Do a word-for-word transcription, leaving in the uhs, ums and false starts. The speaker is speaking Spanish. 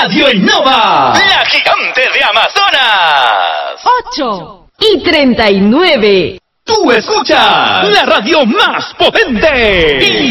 Radio Innova. La gigante de Amazonas. ocho y treinta y nueve. Tú escuchas La radio más potente.